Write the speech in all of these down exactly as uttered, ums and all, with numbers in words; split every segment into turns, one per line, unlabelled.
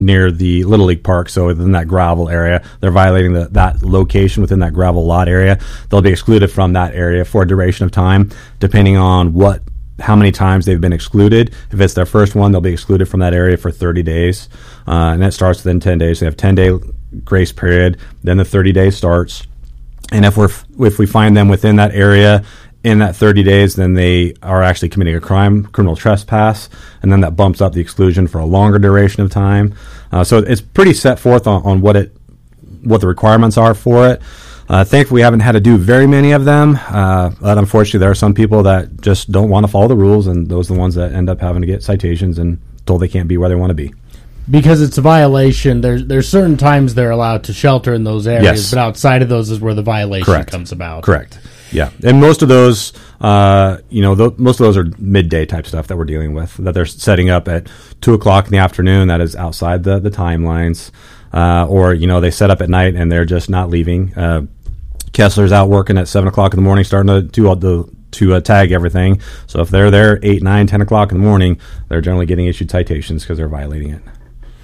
near the Little League Park, so within that gravel area. They're violating the, that location within that gravel lot area. They'll be excluded from that area for a duration of time, depending on what, how many times they've been excluded. If it's their first one, they'll be excluded from that area for thirty days, uh, and that starts within ten days. They have ten-day grace period, then the thirty days starts. And if we're if we find them within that area in that thirty days, then they are actually committing a crime, criminal trespass, and then that bumps up the exclusion for a longer duration of time. Uh, so it's pretty set forth on, on what it, what the requirements are for it. Uh, thankfully, we haven't had to do very many of them, uh, but unfortunately, there are some people that just don't want to follow the rules, and those are the ones that end up having to get citations and told they can't be where they want to be.
Because it's a violation, there's there's certain times they're allowed to shelter in those areas,
yes.
but outside of those is where the violation
Correct.
comes about.
Correct. Yeah, and most of those, uh, you know, th- most of those are midday type stuff that we're dealing with, that they're setting up at two o'clock in the afternoon. That is outside the, the timelines, uh, or you know, they set up at night and they're just not leaving. Uh, Kessler's out working at seven o'clock in the morning, starting to do all the to uh, tag everything. So if they're there eight, nine, ten o'clock in the morning, they're generally getting issued citations because they're violating it.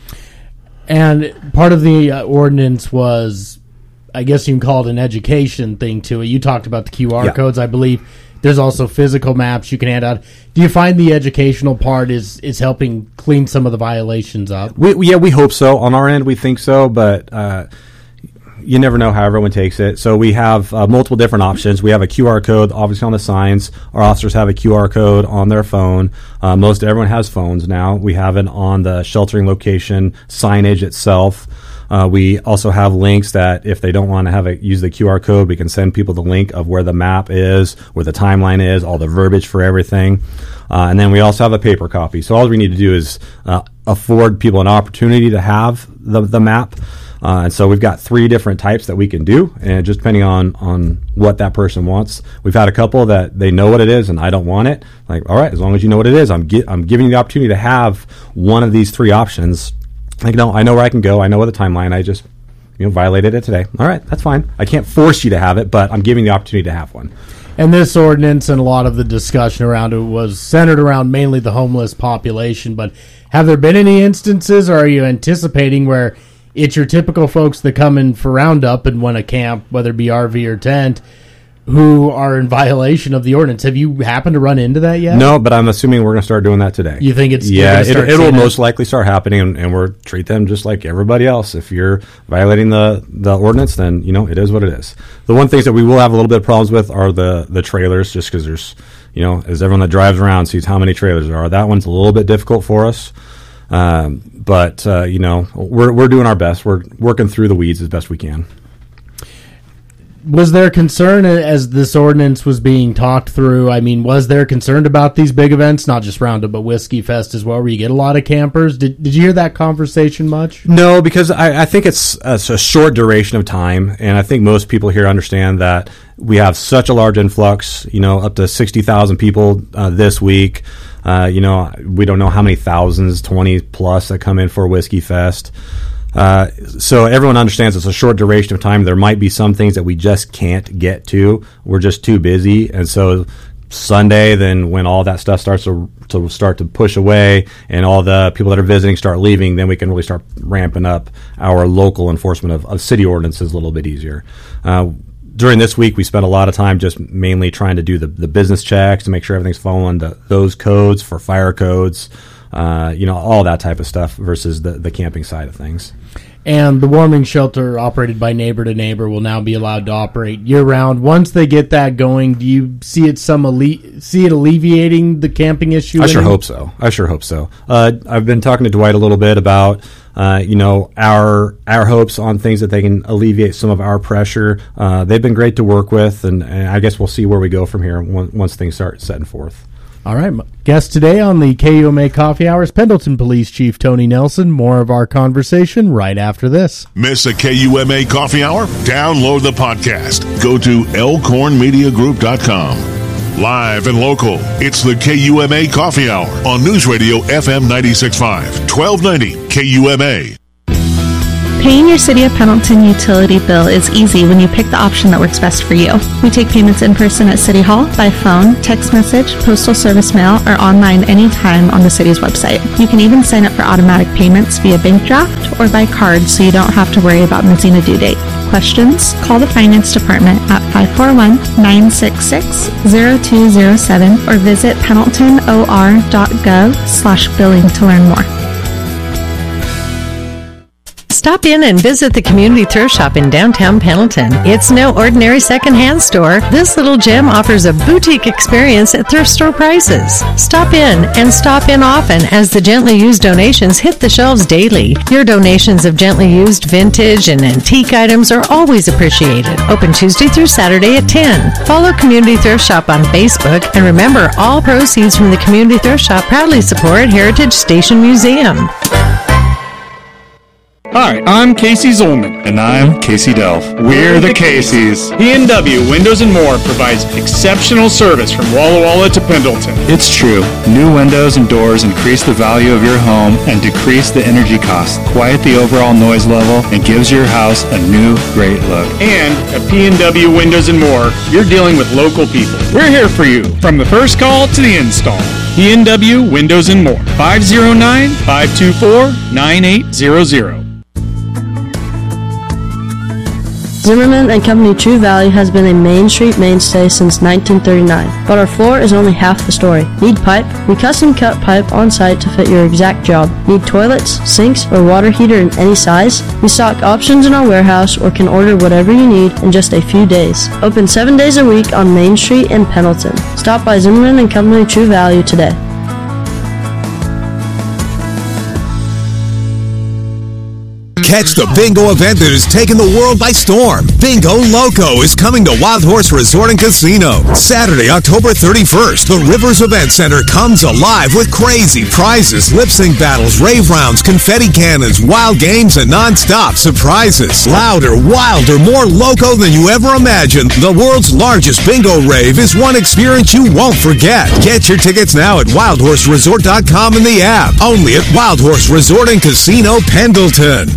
And part of the uh, ordinance was, I guess you can call it an education thing to it. You talked about the Q R
yeah.
codes, I believe. There's also physical maps you can hand out. Do you find the educational part is, is helping clean some of the violations up?
We, we, yeah, we hope so. On our end, we think so, but uh, you never know how everyone takes it. So we have uh, multiple different options. We have a Q R code, obviously, on the signs. Our officers have a Q R code on their phone. Uh, most everyone has phones now. We have it on the sheltering location signage itself. Uh, we also have links that if they don't want to have it, use the Q R code, we can send people the link of where the map is, where the timeline is, all the verbiage for everything. Uh, and then we also have a paper copy. So all we need to do is uh, afford people an opportunity to have the, the map. Uh, and so we've got three different types that we can do, and just depending on, on what that person wants. We've had a couple that they know what it is and I don't want it. Like, all right, as long as you know what it is, I'm gi- I'm giving you the opportunity to have one of these three options. Like, no, I know where I can go. I know where the timeline. I just, you know, violated it today. All right, that's fine. I can't force you to have it, but I'm giving you the opportunity to have one.
And this ordinance and a lot of the discussion around it was centered around mainly the homeless population. But have there been any instances, or are you anticipating where it's your typical folks that come in for roundup and want to camp, whether it be R V or tent, who are in violation of the ordinance? Have you happened to run into that yet?
No, but I'm assuming we're going to start doing that today.
You think it's
yeah? It, it will
it?
most likely start happening, and, and we'll treat them just like everybody else. If you're violating the, the ordinance, then you know it is what it is. The one things that we will have a little bit of problems with are the the trailers, just because there's, you know, as everyone that drives around sees how many trailers there are. That one's a little bit difficult for us. Um, but uh, you know, we're we're doing our best. We're working through the weeds as best we can.
Was there concern as this ordinance was being talked through? I mean, was there concern about these big events, not just Roundup, but Whiskey Fest as well, where you get a lot of campers? Did Did you hear that conversation much?
No, because I, I think it's a, it's a short duration of time, and I think most people here understand that we have such a large influx. You know, up to sixty thousand people uh, this week. Uh, you know, we don't know how many thousands, twenty plus, that come in for Whiskey Fest. Uh, so everyone understands it's a short duration of time. There might be some things that we just can't get to. We're just too busy. And so Sunday, then when all that stuff starts to, to start to push away and all the people that are visiting start leaving, then we can really start ramping up our local enforcement of, of city ordinances a little bit easier. Uh, During this week, we spent a lot of time just mainly trying to do the, the business checks to make sure everything's following the, those codes for fire codes, uh, you know, all that type of stuff versus the, the camping side of things.
And the warming shelter operated by Neighbor to Neighbor will now be allowed to operate year-round. Once they get that going, do you see it some alle- see it alleviating the camping issue?
I sure
any?
hope so. I sure hope so. Uh, I've been talking to Dwight a little bit about Uh, you know, our our hopes on things that they can alleviate some of our pressure. Uh, they've been great to work with, and, and I guess we'll see where we go from here once, once things start setting forth.
All right. Guest today on the K U M A Coffee Hour is Pendleton Police Chief Tony Nelson. More of our conversation right after this.
Miss a K U M A Coffee Hour? Download the podcast. Go to elkhorn media group dot com. Live and local, it's the K U M A Coffee Hour on News Radio F M ninety-six point five, twelve ninety K U M A.
Paying your City of Pendleton utility bill is easy when you pick the option that works best for you. We take payments in person at City Hall, by phone, text message, postal service mail, or online anytime on the city's website. You can even sign up for automatic payments via bank draft or by card so you don't have to worry about missing a due date. Questions? Call the Finance Department at five four one, nine six six, zero two zero seven or visit pendleton o r dot gov slash billing to learn more.
Stop in and visit the Community Thrift Shop in downtown Pendleton. It's no ordinary secondhand store. This little gem offers a boutique experience at thrift store prices. Stop in and stop in often as the gently used donations hit the shelves daily. Your donations of gently used vintage and antique items are always appreciated. Open Tuesday through Saturday at ten. Follow Community Thrift Shop on Facebook, and remember, all proceeds from the Community Thrift Shop proudly support Heritage Station Museum.
Hi, I'm Casey Zolman.
And I'm Casey Delph. We're the Caseys.
P and W Windows and More provides exceptional service from Walla Walla to Pendleton.
It's true. New windows and doors increase the value of your home and decrease the energy costs, quiet the overall noise level, and gives your house a new, great look.
And at P and W Windows and More, you're dealing with local people. We're here for you, from the first call to the install. P and W Windows and More, five oh nine, five two four, nine eight zero zero.
Zimmerman and Company True Value has been a Main Street mainstay since nineteen thirty-nine, but our floor is only half the story. Need pipe? We custom cut pipe on site to fit your exact job. Need toilets, sinks, or water heater in any size? We stock options in our warehouse or can order whatever you need in just a few days. Open seven days a week on Main Street in Pendleton. Stop by Zimmerman and Company True Value today.
Catch the bingo event that has taken the world by storm. Bingo Loco is coming to Wild Horse Resort and Casino. Saturday, October thirty-first, the Rivers Event Center comes alive with crazy prizes, lip sync battles, rave rounds, confetti cannons, wild games, and non-stop surprises. Louder, wilder, more loco than you ever imagined. The world's largest bingo rave is one experience you won't forget. Get your tickets now at wild horse resort dot com and the app. Only at Wild Horse Resort and Casino, Pendleton.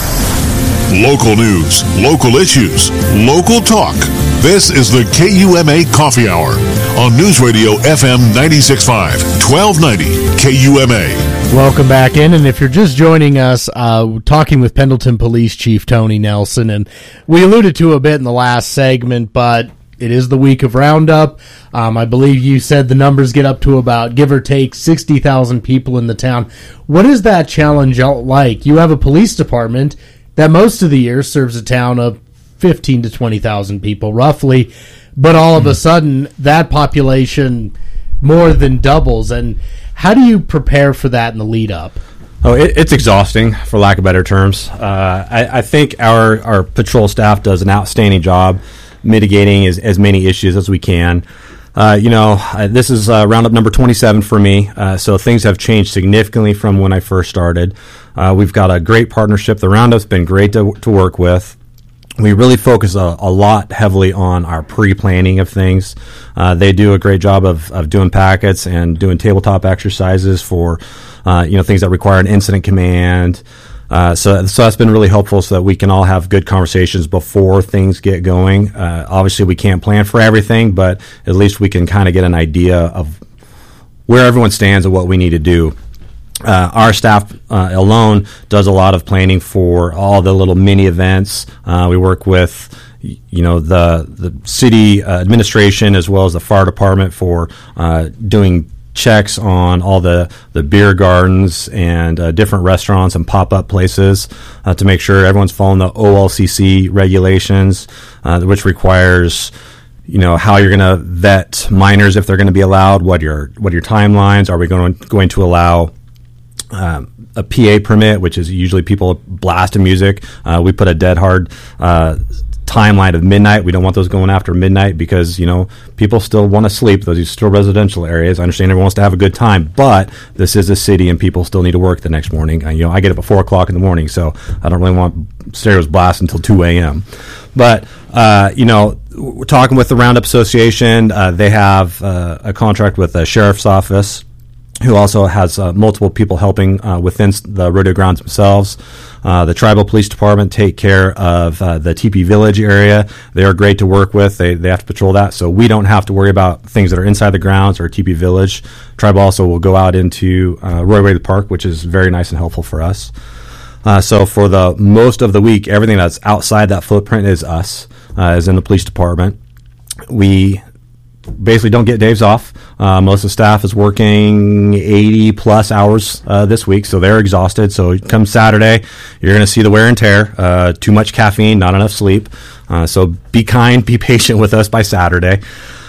Local news, local issues, local talk. This is the K U M A Coffee Hour on News Radio F M ninety-six point five, twelve ninety K U M A.
Welcome back in, and if you're just joining us, uh, talking with Pendleton Police Chief Tony Nelson, and we alluded to a bit in the last segment, but it is the week of Roundup. Um, I believe you said the numbers get up to about, give or take, sixty thousand people in the town. What is that challenge like? You have a police department that most of the year serves a town of fifteen to twenty thousand people, roughly, but all of a sudden, that population more than doubles. And how do you prepare for that in the lead up?
Oh, it, it's exhausting, for lack of better terms. Uh, I, I think our, our patrol staff does an outstanding job mitigating as, as many issues as we can. Uh, you know, uh, this is uh, roundup number twenty-seven for me, uh, so things have changed significantly from when I first started. Uh, we've got a great partnership. The roundup's been great to, to work with. We really focus a, a lot heavily on our pre-planning of things. Uh, they do a great job of, of doing packets and doing tabletop exercises for, uh, you know, things that require an incident command. Uh, so, so that's been really helpful so that we can all have good conversations before things get going. Uh, obviously, we can't plan for everything, but at least we can kind of get an idea of where everyone stands and what we need to do. Uh, our staff uh, alone does a lot of planning for all the little mini events. Uh, we work with, you know, the the city uh, administration as well as the fire department for uh, doing checks on all the, the beer gardens and uh, different restaurants and pop-up places uh, to make sure everyone's following the O L C C regulations, uh, which requires, you know, how you're going to vet minors if they're going to be allowed, what your what your timelines, are we going to, going to allow um, a P A permit, which is usually people blasting music. Uh, we put a dead hard uh timeline of midnight. We don't want those going after midnight because, you know, people still want to sleep. Those are still residential areas. I understand everyone wants to have a good time, but this is a city and people still need to work the next morning. And, you know, I get up at four o'clock in the morning, so I don't really want stereos blast until two a.m. But, uh, you know, we're talking with the Roundup Association. Uh, they have uh, a contract with the sheriff's office who also has uh, multiple people helping uh, within the rodeo grounds themselves. Uh, the tribal police department take care of uh, the Teepee Village area. They are great to work with. They they have to patrol that, so we don't have to worry about things that are inside the grounds or Teepee Village. Tribal also will go out into uh, Roy Wade Park, which is very nice and helpful for us. Uh, so for the most of the week, everything that's outside that footprint is us, uh, is in the police department. We basically don't get days off. Uh, most of the staff is working eighty plus hours uh, this week, so they're exhausted. So come Saturday, you're going to see the wear and tear. Uh, too much caffeine, not enough sleep. Uh, so be kind, be patient with us by Saturday.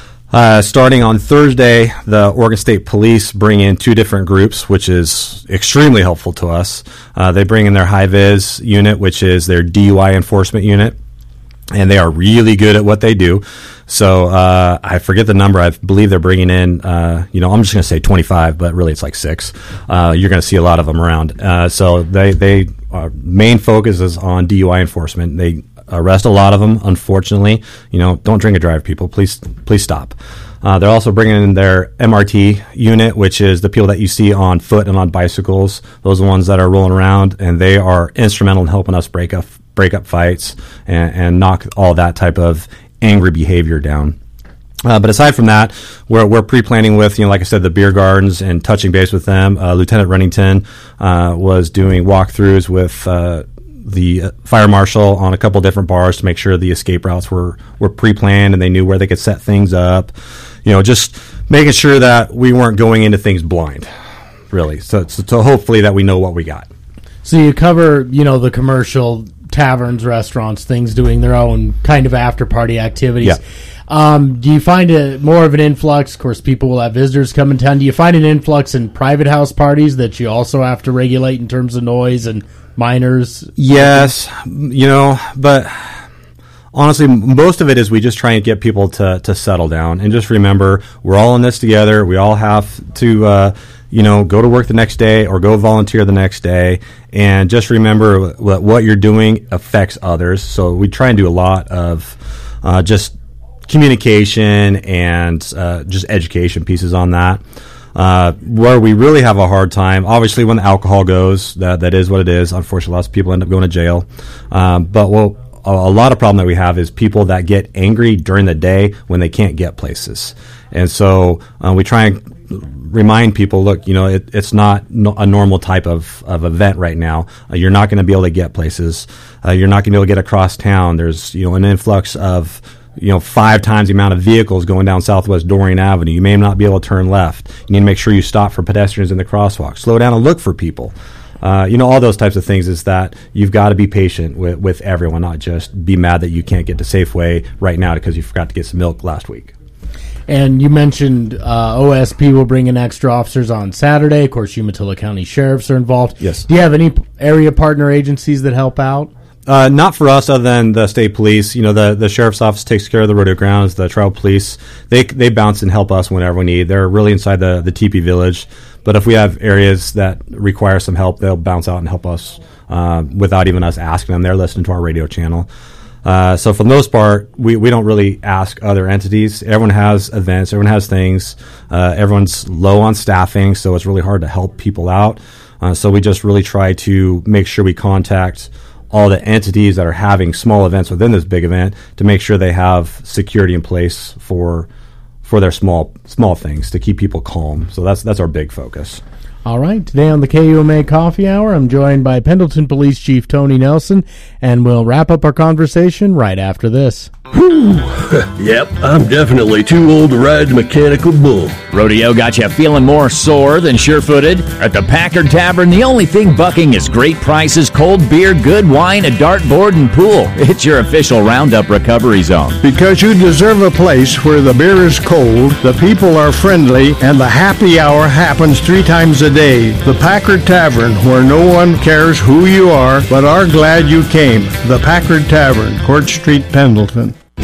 Uh, starting on Thursday, the Oregon State Police bring in two different groups, which is extremely helpful to us. Uh, they bring in their high-vis unit, which is their D U I enforcement unit, and they are really good at what they do. So uh, I forget the number. I believe they're bringing in, uh, you know, I'm just going to say twenty-five, but really it's like six. Uh, you're going to see a lot of them around. Uh, so they, they uh, main focus is on D U I enforcement. They arrest a lot of them, unfortunately. You know, don't drink and drive, people. Please, please stop. Uh, they're also bringing in their M R T unit, which is the people that you see on foot and on bicycles. Those are the ones that are rolling around, and they are instrumental in helping us break up break up fights and, and knock all that type of angry behavior down. Uh, but aside from that, we're we're pre-planning with, you know, like I said, the beer gardens and touching base with them. Uh, Lieutenant Runnington uh, was doing walkthroughs with uh, the uh, fire marshal on a couple different bars to make sure the escape routes were, were pre-planned and they knew where they could set things up. You know, just making sure that we weren't going into things blind, really. So, so, so hopefully that we know what we got.
So you cover, you know, the commercial taverns, restaurants, things doing their own kind of after-party activities.
Yeah.
Um, do you find it more of an influx? Of course, people will have visitors come in town. Do you find an influx in private house parties that you also have to regulate in terms of noise and minors?
Yes, you know, but honestly, most of it is we just try and get people to, to settle down and just remember we're all in this together. We all have to, uh, you know, go to work the next day or go volunteer the next day. And just remember what, what you're doing affects others. So we try and do a lot of uh, just communication and uh, just education pieces on that. Uh, where we really have a hard time, obviously, when the alcohol goes, that that is what it is. Unfortunately, lots of people end up going to jail. Um, but well, a, a lot of problem that we have is people that get angry during the day when they can't get places. And so uh, we try and remind people, look, you know, it, it's not no, a normal type of, of event right now. Uh, you're not going to be able to get places. Uh, you're not going to be able to get across town. There's, you know, an influx of, you know, five times the amount of vehicles going down Southwest Dorian Avenue. You may not be able to turn left. You need to make sure you stop for pedestrians in the crosswalk. Slow down and look for people. Uh, you know, all those types of things is that you've got to be patient with, with everyone, not just be mad that you can't get to Safeway right now because you forgot to get some milk last week.
And you mentioned uh, O S P will bring in extra officers on Saturday. Of course, Umatilla County Sheriffs are involved.
Yes.
Do you have any area partner agencies that help out?
Uh, not for us, other than the state police. You know, the, the sheriff's office takes care of the rodeo grounds. The tribal police, they they bounce and help us whenever we need. They're really inside the, the Teepee Village. But if we have areas that require some help, they'll bounce out and help us uh, without even us asking them. They're listening to our radio channel. Uh, so for the most part, we, we don't really ask other entities. Everyone has events. Everyone has things. Uh, everyone's low on staffing, so it's really hard to help people out. Uh, so we just really try to make sure we contact all the entities that are having small events within this big event to make sure they have security in place for for their small small things to keep people calm. So that's that's our big focus.
All right. Today on the K U M A Coffee Hour, I'm joined by Pendleton Police Chief Tony Nelson, and we'll wrap up our conversation right after this.
Whew. Yep, I'm definitely too old to ride the mechanical bull.
Rodeo got you feeling more sore than sure-footed? At the Packard Tavern, the only thing bucking is great prices, cold beer, good wine, a dartboard, and pool. It's your official Roundup recovery zone.
Because you deserve a place where the beer is cold, the people are friendly, and the happy hour happens three times a day. The Packard Tavern, where no one cares who you are, but are glad you came. The Packard Tavern, Court Street, Pendleton.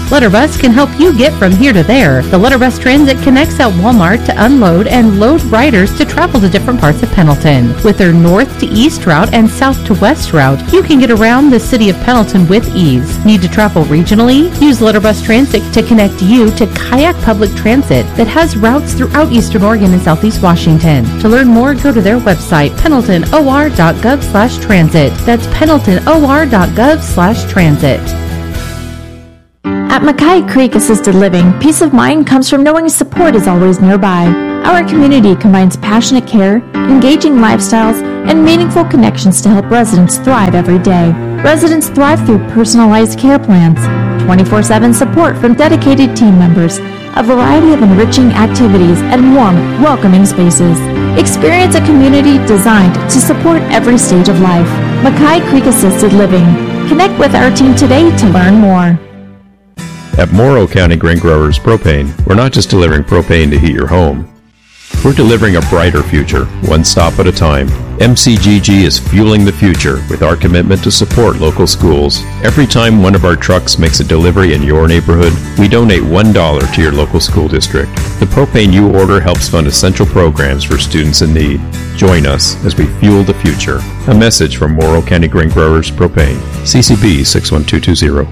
Letterbus can help you get from here to there. The Letterbus Transit connects at Walmart to unload and load riders to travel to different parts of Pendleton. With their north to east route and south to west route, you can get around the city of Pendleton with ease. Need to travel regionally? Use Letterbus Transit to connect you to Kayak Public Transit that has routes throughout Eastern Oregon and Southeast Washington. To learn more, go to their website, pendleton o r dot gov slash transit. That's pendleton o r dot gov slash transit.
At Mackay Creek Assisted Living, peace of mind comes from knowing support is always nearby. Our community combines passionate care, engaging lifestyles, and meaningful connections to help residents thrive every day. Residents thrive through personalized care plans, twenty-four seven support from dedicated team members, a variety of enriching activities, and warm, welcoming spaces. Experience a community designed to support every stage of life. Mackay Creek Assisted Living. Connect with our team today to learn more.
At Morrow County Grain Growers Propane, we're not just delivering propane to heat your home. We're delivering a brighter future, one stop at a time. M C G G is fueling the future with our commitment to support local schools. Every time one of our trucks makes a delivery in your neighborhood, we donate one dollar to your local school district. The propane you order helps fund essential programs for students in need. Join us as we fuel the future. A message from Morrow County Grain Growers Propane. C C B six one two two zero.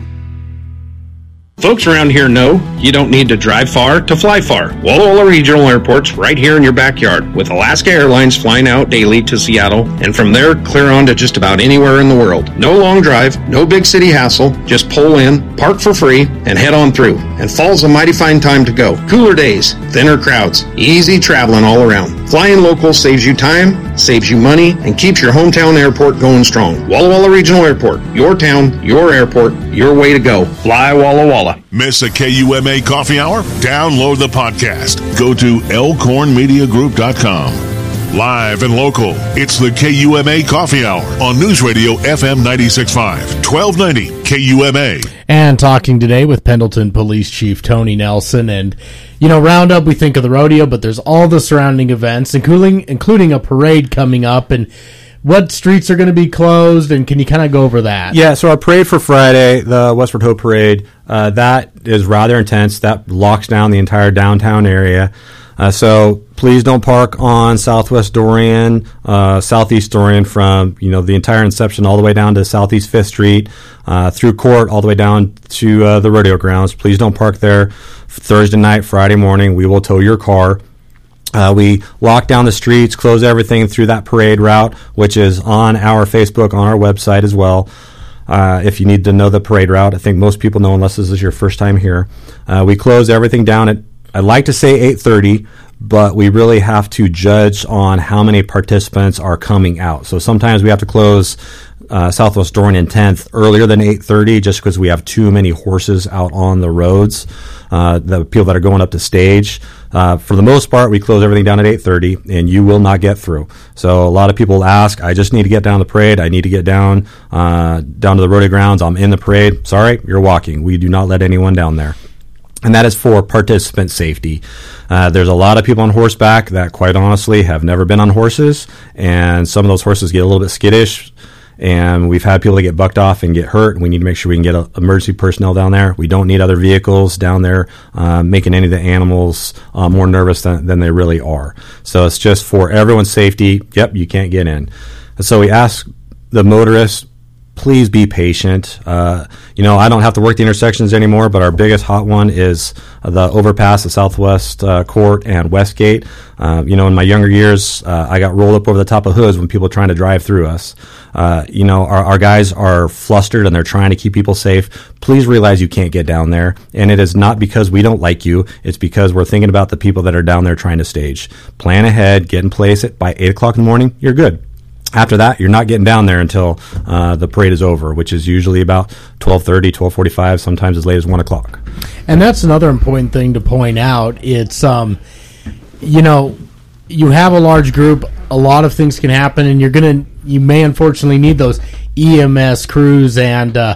Folks around here know you don't need to drive far to fly far. Walla Walla Regional Airport's right here in your backyard, with Alaska Airlines flying out daily to Seattle, and from there clear on to just about anywhere in the world. No long drive, no big city hassle, just pull in, park for free, and head on through. And fall's a mighty fine time to go. Cooler days, thinner crowds, easy traveling all around. Flying local saves you time, saves you money, and keeps your hometown airport going strong. Walla Walla Regional Airport, your town, your airport, your way to go. Fly Walla Walla.
Miss a K U M A coffee hour? Download the podcast. Go to elkhorn media group dot com. Live and local, it's the K U M A Coffee Hour on News Radio F M ninety-six point five, twelve ninety K U M A.
And talking today with Pendleton Police Chief Tony Nelson. And, you know, Roundup, we think of the rodeo, but there's all the surrounding events, including including a parade coming up. And what streets are going to be closed, and can you kind of go over that?
Yeah, so our parade for Friday, the Westward Ho Parade, uh, that is rather intense. That locks down the entire downtown area. Uh, so please don't park on Southwest Dorian, uh, Southeast Dorian, from, you know, the entire inception all the way down to Southeast Fifth Street, uh, through Court, all the way down to uh, the rodeo grounds. Please don't park there Thursday night, Friday morning. We will tow your car. Uh, we lock down the streets, close everything through that parade route, which is on our Facebook, on our website as well. Uh, if you need to know the parade route, I think most people know unless this is your first time here. Uh, we close everything down at, I'd like to say eight thirty, but we really have to judge on how many participants are coming out. So sometimes we have to close uh, Southwest Dorian and tenth earlier than eight thirty just because we have too many horses out on the roads, uh, the people that are going up to stage. Uh, for the most part, we close everything down at eight thirty, and you will not get through. So a lot of people ask, I just need to get down the parade. I need to get down uh, down to the rodeo grounds. I'm in the parade. Sorry, you're walking. We do not let anyone down there. And that is for participant safety. Uh, there's a lot of people on horseback that, quite honestly, have never been on horses, and some of those horses get a little bit skittish, and we've had people that get bucked off and get hurt, and we need to make sure we can get a, emergency personnel down there. We don't need other vehicles down there uh, making any of the animals uh, more nervous than, than they really are. So it's just for everyone's safety. Yep, you can't get in. And so we ask the motorists, please be patient. Uh, you know, I don't have to work the intersections anymore, but our biggest hot one is the overpass at Southwest uh, Court and Westgate. Uh, you know, in my younger years, uh, I got rolled up over the top of hoods when people were trying to drive through us. Uh, you know, our, our guys are flustered and they're trying to keep people safe. Please realize you can't get down there. And it is not because we don't like you. It's because we're thinking about the people that are down there trying to stage. Plan ahead, get in place at by eight o'clock in the morning, you're good. After that, you're not getting down there until uh, the parade is over, which is usually about twelve thirty, twelve forty-five, sometimes as late as one o'clock.
And that's another important thing to point out. It's, um, you know, you have a large group, a lot of things can happen, and you're going to, you may unfortunately need those E M S crews, and uh,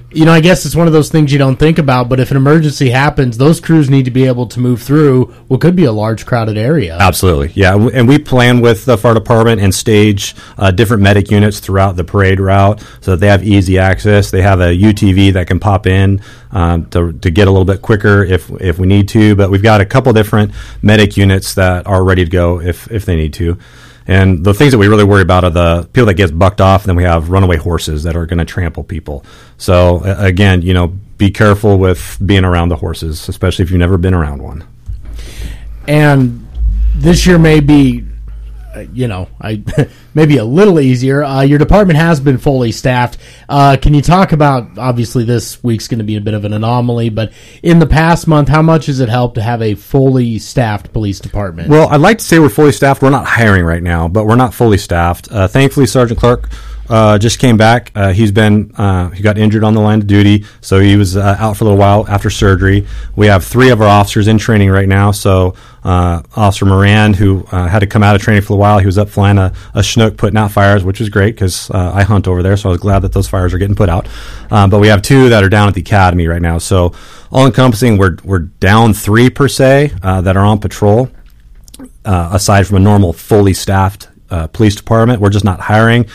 you know, I guess it's one of those things you don't think about, but if an emergency happens, those crews need to be able to move through what could be a large crowded area.
Absolutely, yeah. And we plan with the fire department and stage uh, different medic units throughout the parade route so that they have easy access. They have a U T V that can pop in um, to, to get a little bit quicker if if we need to, but we've got a couple different medic units that are ready to go if, if they need to. And the things that we really worry about are the people that get bucked off, and then we have runaway horses that are going to trample people. So, uh, again, you know, be careful with being around the horses, especially if you've never been around one.
And this year may be, uh, you know, I maybe a little easier. Uh, your department has been fully staffed. Uh, can you talk about, obviously this week's going to be a bit of an anomaly, but in the past month, how much has it helped to have a fully staffed police department?
Well, I'd like to say we're fully staffed. We're not hiring right now, but we're not fully staffed. Uh, thankfully, Sergeant Clark uh, just came back. Uh, he's been uh, he got injured on the line of duty, so he was uh, out for a little while after surgery. We have three of our officers in training right now. So uh, Officer Moran, who uh, had to come out of training for a while, he was up flying a, a Chinook putting out fires, which is great because uh, I hunt over there, so I was glad that those fires are getting put out. Um, but we have two that are down at the academy right now. So all encompassing, we're we're down three per se uh, that are on patrol. Uh, aside from a normal fully staffed uh, police department, we're just not hiring.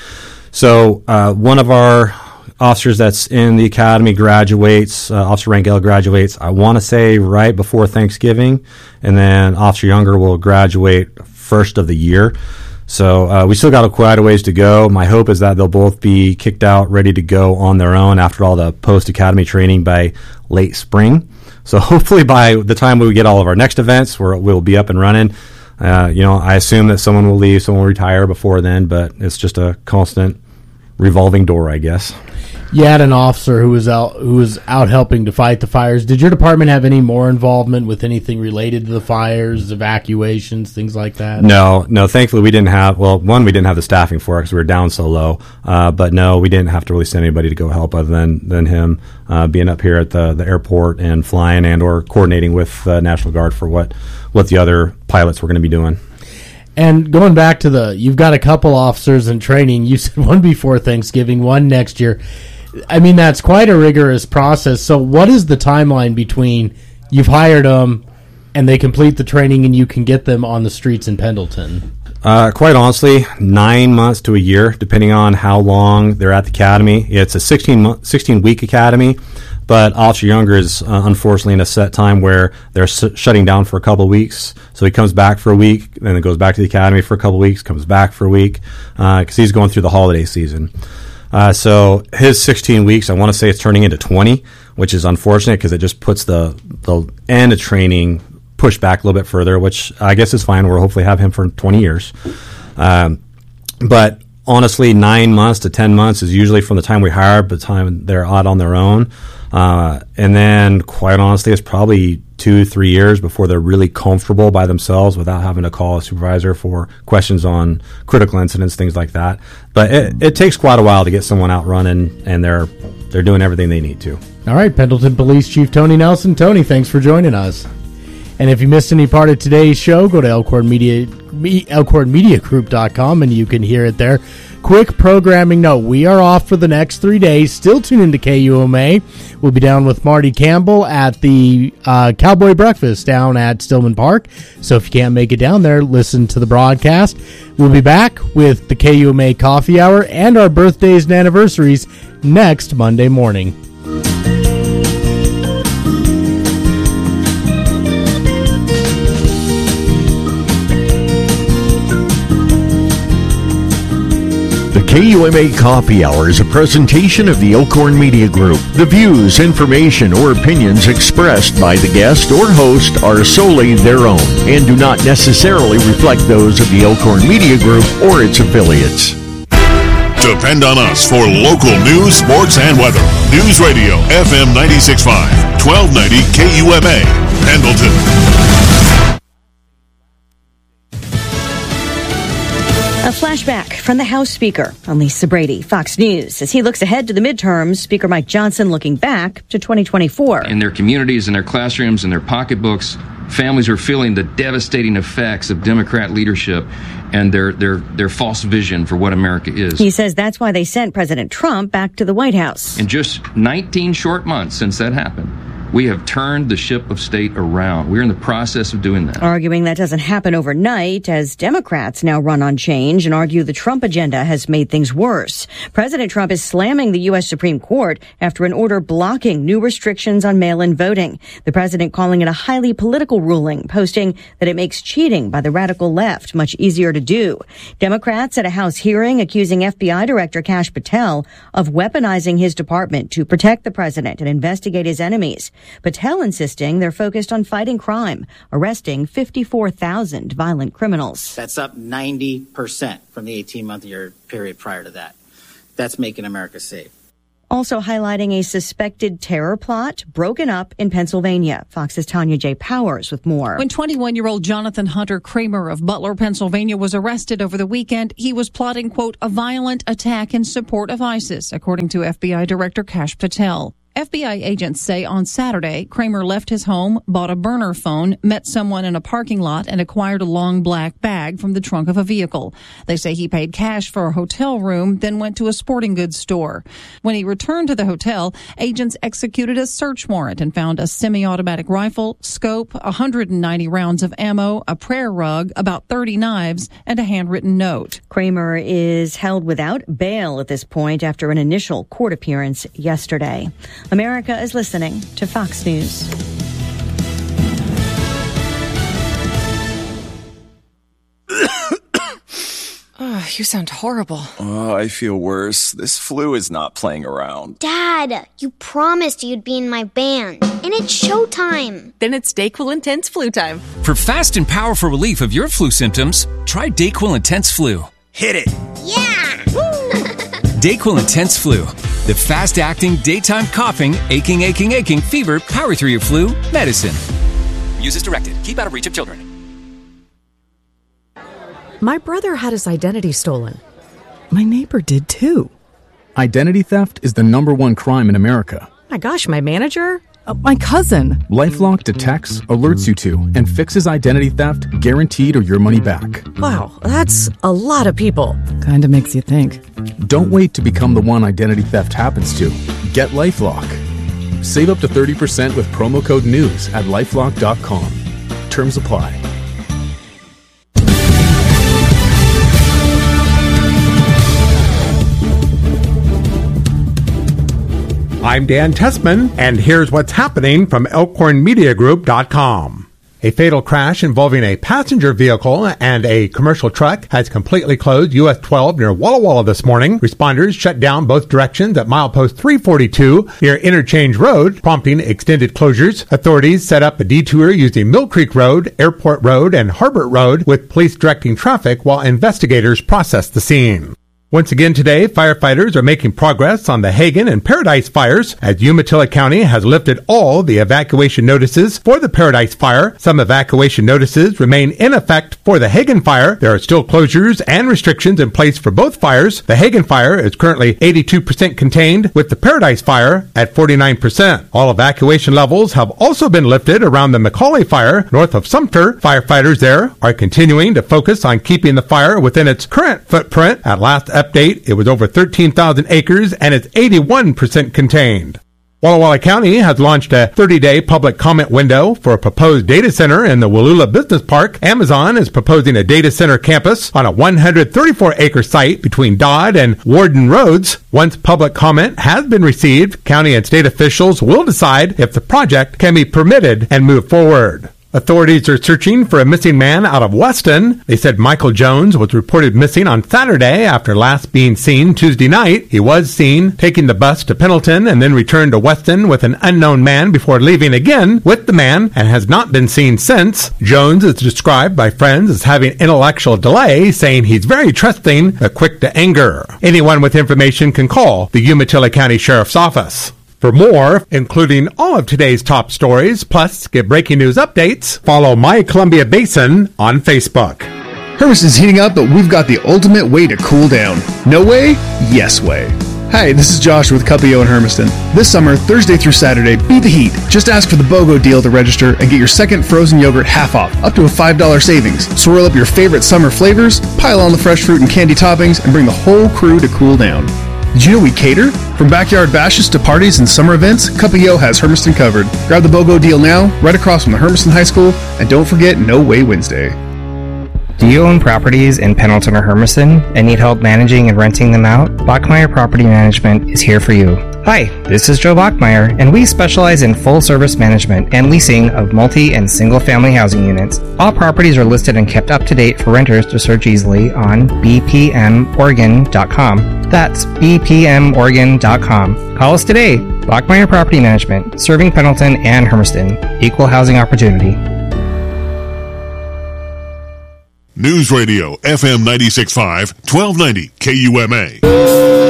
So uh, one of our officers that's in the academy graduates, uh, Officer Rangel graduates, I want to say right before Thanksgiving, and then Officer Younger will graduate first of the year. So uh, we still got a quite a ways to go. My hope is that they'll both be kicked out, ready to go on their own after all the post-academy training by late spring. So hopefully by the time we get all of our next events, we're, we'll be up and running. Uh, you know, I assume that someone will leave, someone will retire before then, but it's just a constant revolving door, I guess.
You had an officer who was out who was out helping to fight the fires. Did your department have any more involvement with anything related to the fires, evacuations, things like that?
No, no. Thankfully, we didn't have. Well, one, we didn't have the staffing for it because we were down so low. Uh, but no, we didn't have to really send anybody to go help other than than him uh, being up here at the the airport and flying and or coordinating with the National Guard for what what the other pilots were going to be doing.
And going back to the, you've got a couple officers in training. You said one before Thanksgiving, one next year. I mean, that's quite a rigorous process. So what is the timeline between you've hired them and they complete the training and you can get them on the streets in Pendleton?
Uh, quite honestly, nine months to a year, depending on how long they're at the academy. It's a sixteen month, sixteen week academy, but Officer Younger is uh, unfortunately in a set time where they're s- shutting down for a couple of weeks. So he comes back for a week, then it goes back to the academy for a couple of weeks, comes back for a week, because uh, he's going through the holiday season. Uh, so his sixteen weeks, I want to say it's turning into twenty, which is unfortunate because it just puts the, the end of training push back a little bit further, which I guess is fine. We'll hopefully have him for twenty years. Um, but honestly, nine months to ten months is usually from the time we hire, by the time they're out on their own. Uh, and then, quite honestly, it's probably two, three years before they're really comfortable by themselves without having to call a supervisor for questions on critical incidents, things like that. But it, it takes quite a while to get someone out running, and they're they're doing everything they need to.
All right, Pendleton Police Chief Tony Nelson. Tony, thanks for joining us. And if you missed any part of today's show, go to Elkhorn Media, elkhorn media group dot com and you can hear it there. Quick programming note, we are off for the next three days. Still tune into K U M A. We'll be down with Marty Campbell at the uh, Cowboy Breakfast down at Stillman Park. So if you can't make it down there, listen to the broadcast. We'll be back with the K U M A Coffee Hour and our birthdays and anniversaries next Monday morning.
The K U M A Coffee Hour is a presentation of the Elkhorn Media Group. The views, information, or opinions expressed by the guest or host are solely their own and do not necessarily reflect those of the Elkhorn Media Group or its affiliates.
Depend on us for local news, sports, and weather. News Radio F M ninety-six point five, twelve ninety K U M A, Pendleton.
A flashback from the House Speaker. I'm Lisa Brady, Fox News. As he looks ahead to the midterms, Speaker Mike Johnson looking back to twenty twenty-four.
In their communities, in their classrooms, in their pocketbooks, families are feeling the devastating effects of Democrat leadership and their, their, their false vision for what America is.
He says that's why they sent President Trump back to the White House.
In just nineteen short months since that happened, we have turned the ship of state around. We're in the process of doing that.
Arguing that doesn't happen overnight, as Democrats now run on change and argue the Trump agenda has made things worse. President Trump is slamming the U S Supreme Court after an order blocking new restrictions on mail-in voting. The president calling it a highly political ruling, posting that it makes cheating by the radical left much easier to do. Democrats at a House hearing accusing F B I Director Kash Patel of weaponizing his department to protect the president and investigate his enemies. Patel insisting they're focused on fighting crime, arresting fifty-four thousand violent criminals.
That's up ninety percent from the eighteen-month year period prior to that. That's making America safe.
Also highlighting a suspected terror plot broken up in Pennsylvania. Fox's Tanya J. Powers with more.
When twenty-one-year-old Jonathan Hunter Kramer of Butler, Pennsylvania was arrested over the weekend, he was plotting, quote, a violent attack in support of ISIS, according to F B I Director Kash Patel. F B I agents say on Saturday, Kramer left his home, bought a burner phone, met someone in a parking lot, and acquired a long black bag from the trunk of a vehicle. They say he paid cash for a hotel room, then went to a sporting goods store. When he returned to the hotel, agents executed a search warrant and found a semi-automatic rifle, scope, one hundred ninety rounds of ammo, a prayer rug, about thirty knives, and a handwritten note.
Kramer is held without bail at this point after an initial court appearance yesterday. America is listening to Fox News.
Oh, you sound horrible.
Oh, I feel worse. This flu is not playing around.
Dad, you promised you'd be in my band, and it's showtime.
Then it's DayQuil Intense Flu time.
For fast and powerful relief of your flu symptoms, try DayQuil Intense Flu.
Hit it.
Yeah!
DayQuil Intense Flu, the fast-acting, daytime coughing, aching, aching, aching, fever, power through your flu medicine. Use as directed. Keep out of reach of children.
My brother had his identity stolen. My neighbor did too.
Identity theft is the number one crime in America.
My gosh, my manager? Uh, my cousin.
LifeLock detects, alerts you to, and fixes identity theft, guaranteed or your money back.
Wow, that's a lot of people. Kinda makes you think.
Don't wait to become the one identity theft happens to. Get LifeLock. Save up to thirty percent with promo code NEWS at lifelock dot com. Terms apply.
I'm Dan Tessman, and here's what's happening from elkhorn media group dot com. A fatal crash involving a passenger vehicle and a commercial truck has completely closed U S twelve near Walla Walla this morning. Responders shut down both directions at milepost three forty-two near Interchange Road, prompting extended closures. Authorities set up a detour using Mill Creek Road, Airport Road, and Harbert Road, with police directing traffic while investigators process the scene. Once again today, firefighters are making progress on the Hagen and Paradise fires as Umatilla County has lifted all the evacuation notices for the Paradise fire. Some evacuation notices remain in effect for the Hagen fire. There are still closures and restrictions in place for both fires. The Hagen fire is currently eighty-two percent contained, with the Paradise fire at forty-nine percent. All evacuation levels have also been lifted around the McCauley fire north of Sumter. Firefighters there are continuing to focus on keeping the fire within its current footprint. At last update, it was over thirteen thousand acres and it's eighty-one percent contained. Walla Walla County has launched a thirty-day public comment window for a proposed data center in the Wallula Business Park. Amazon is proposing a data center campus on a one hundred thirty-four acre site between Dodd and Warden Roads. Once public comment has been received, county and state officials will decide if the project can be permitted and move forward. Authorities are searching for a missing man out of Weston. They said Michael Jones was reported missing on Saturday after last being seen Tuesday night. He was seen taking the bus to Pendleton and then returned to Weston with an unknown man before leaving again with the man and has not been seen since. Jones is described by friends as having intellectual delay, saying he's very trusting but quick to anger. Anyone with information can call the Umatilla County Sheriff's Office. For more, including all of today's top stories, plus get breaking news updates, follow My Columbia Basin on Facebook.
Hermiston's heating up, but we've got the ultimate way to cool down. No way? Yes way. Hi, this is Josh with Cuppio in Hermiston. This summer, Thursday through Saturday, beat the heat. Just ask for the BOGO deal to register and get your second frozen yogurt half off, up to a five dollars savings. Swirl up your favorite summer flavors, pile on the fresh fruit and candy toppings, and bring the whole crew to cool down. Did you know we cater? From backyard bashes to parties and summer events, Cuppio has Hermiston covered. Grab the BOGO deal now, right across from the Hermiston High School, and don't forget No Way Wednesday.
Do you own properties in Pendleton or Hermiston and need help managing and renting them out? Bachmeyer Property Management is here for you. Hi, this is Joe Bachmeyer, and we specialize in full-service management and leasing of multi- and single-family housing units. All properties are listed and kept up to date for renters to search easily on b p m oregon dot com. That's b p m oregon dot com. Call us today. Bachmeyer Property Management, serving Pendleton and Hermiston. Equal housing opportunity.
News Radio F M ninety-six point five, twelve ninety K U M A.